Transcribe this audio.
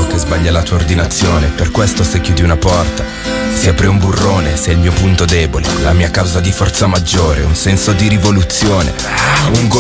io che sbaglia la tua ordinazione. Per questo se chiudi una porta si apre un burrone. Sei il mio punto debole, la mia causa di forza maggiore, un senso di rivoluzione, un